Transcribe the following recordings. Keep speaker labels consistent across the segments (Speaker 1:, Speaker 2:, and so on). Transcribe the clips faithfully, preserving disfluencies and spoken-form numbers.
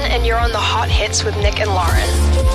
Speaker 1: and you're on the Hot Hits with Nick and Lauren.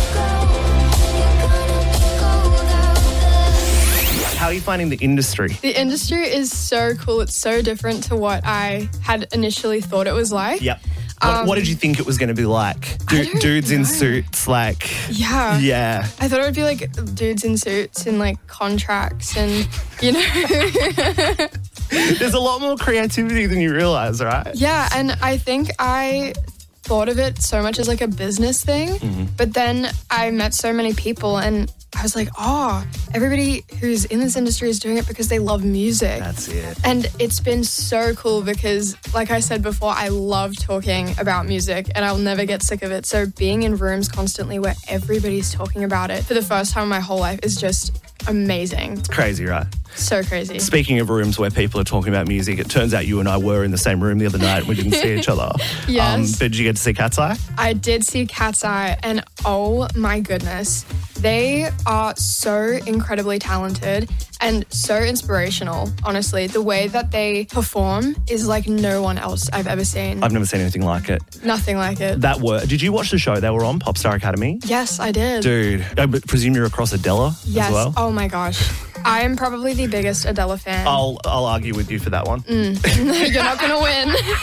Speaker 2: How are you finding the industry?
Speaker 3: The industry is so cool. It's so different to what I had initially thought it was like.
Speaker 2: Yep. What,
Speaker 3: Um,
Speaker 2: what did you think it was going to be like? Du-
Speaker 3: I don't
Speaker 2: dudes in
Speaker 3: know.
Speaker 2: suits, like...
Speaker 3: Yeah.
Speaker 2: Yeah.
Speaker 3: I thought it would be like dudes in suits and like contracts and, you know.
Speaker 2: There's a lot more creativity than you realise, right?
Speaker 3: Yeah, and I think I thought of it so much as like a business thing,
Speaker 2: Mm-hmm.
Speaker 3: but then I met so many people and I was like, oh, everybody who's in this industry is doing it because they love music.
Speaker 2: That's it.
Speaker 3: And it's been so cool because, like I said before, I love talking about music and I'll never get sick of it. So being in rooms constantly where everybody's talking about it for the first time in my whole life is just amazing.
Speaker 2: Crazy, right?
Speaker 3: So crazy.
Speaker 2: Speaking of rooms where people are talking about music, it turns out you and I were in the same room the other night and we didn't see each other.
Speaker 3: Yes.
Speaker 2: Um, but did you get to see Cat's Eye?
Speaker 3: I did see Cat's Eye and oh my goodness, they are so incredibly talented and so inspirational, honestly. The way that they perform is like no one else I've ever seen.
Speaker 2: I've never seen anything like it.
Speaker 3: Nothing like it.
Speaker 2: That were. Did you watch the show they were on, Popstar Academy?
Speaker 3: Yes, I did.
Speaker 2: Dude, I presume you're across Adele
Speaker 3: Yes.
Speaker 2: as well?
Speaker 3: Oh my gosh. I am probably the biggest Adele fan.
Speaker 2: I'll I'll argue with you for that one.
Speaker 3: Mm. You're not going to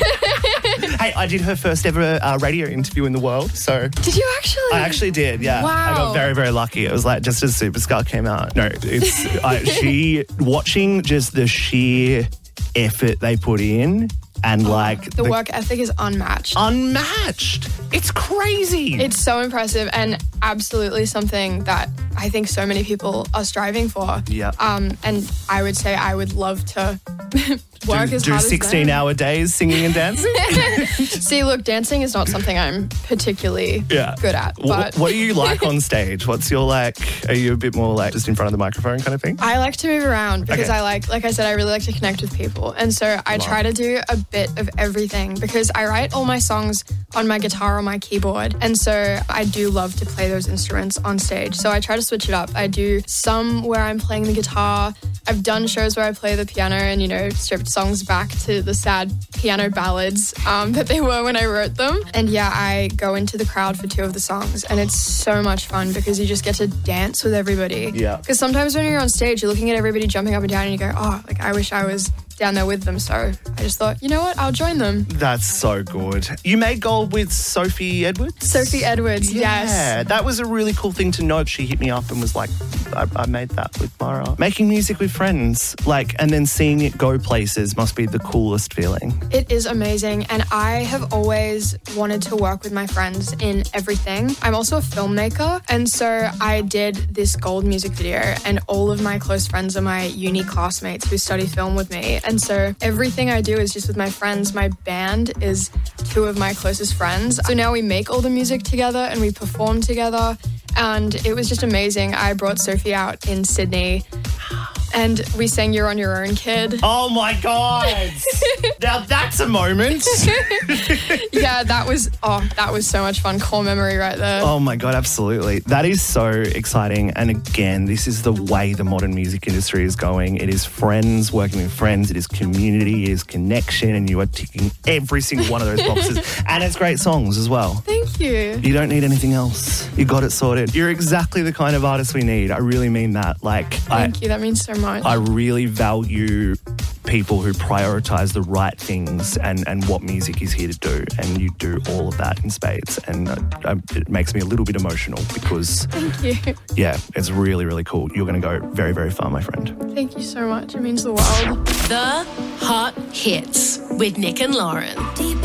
Speaker 3: win.
Speaker 2: Hey, I did her first ever uh, radio interview in the world, so...
Speaker 3: Did you actually?
Speaker 2: I actually did, yeah.
Speaker 3: Wow.
Speaker 2: I got very, very lucky. It was like just as Superstar came out. No, it's I, she watching just the sheer effort they put in and like
Speaker 3: The work ethic is unmatched.
Speaker 2: unmatched. It's crazy.
Speaker 3: It's so impressive and absolutely something that I think so many people are striving for.
Speaker 2: Yeah.
Speaker 3: Um, and I would say I would love to work
Speaker 2: do
Speaker 3: as
Speaker 2: do
Speaker 3: hard
Speaker 2: sixteen
Speaker 3: as them.
Speaker 2: hour days singing and dancing.
Speaker 3: See, look, dancing is not something I'm particularly
Speaker 2: Yeah.
Speaker 3: good at.
Speaker 2: Wh-
Speaker 3: But
Speaker 2: what do you like on stage? What's your like? Are you a bit more like just in front of the microphone kind of thing?
Speaker 3: I like to move around because
Speaker 2: Okay.
Speaker 3: I like, like I said, I really like to connect with people. And so I try to do a bit of everything because I write all my songs on my guitar or my keyboard. And so I do love to play those instruments on stage. So I try to switch it up. I do some where I'm playing the guitar. I've done shows where I play the piano and, you know, stripped songs back to the sad piano ballads um, that they were when I wrote them. And yeah, I go into the crowd for two of the songs and it's so much fun because you just get to dance with everybody.
Speaker 2: Yeah.
Speaker 3: Because sometimes when you're on stage, you're looking at everybody jumping up and down and you go, oh, like I wish I was down there with them. So I just thought, you know what, I'll join them.
Speaker 2: That's so good. You made gold with Sophie Edwards?
Speaker 3: Sophie Edwards,
Speaker 2: Yeah,
Speaker 3: yes.
Speaker 2: that was a really cool thing to note. She hit me up and was like, I, I made that with Mara. Making music with friends, like, and then seeing it go places must be the coolest feeling.
Speaker 3: It is amazing. And I have always wanted to work with my friends in everything. I'm also a filmmaker. And so I did this gold music video and all of my close friends are my uni classmates who study film with me. And so everything I do is just with my friends. My band is two of my closest friends. So now we make all the music together and we perform together. And it was just amazing. I brought Sophie out in Sydney and we sang You're on Your Own, Kid.
Speaker 2: Oh my God. Now that's a moment.
Speaker 3: Yeah, that was, oh, that was so much fun. Core memory right there.
Speaker 2: Oh my God, absolutely. That is so exciting. And again, this is the way the modern music industry is going. It is friends working with friends. It is community. It is connection. And you are ticking every single one of those boxes. And it's great songs as well.
Speaker 3: Thank you.
Speaker 2: You don't need anything else. You got it sorted. You're exactly the kind of artist we need. I really mean that. Like,
Speaker 3: Thank
Speaker 2: I,
Speaker 3: you. That means so much.
Speaker 2: I really value people who prioritize the right things and, and what music is here to do. And you do all of that in spades. And uh, uh, it makes me a little bit emotional because,
Speaker 3: Thank you.
Speaker 2: yeah, it's really, really cool. You're going to go very, very far, my friend.
Speaker 3: Thank you so much. It means the world.
Speaker 4: The Hot Hits with Nick and Lauren.
Speaker 5: Deep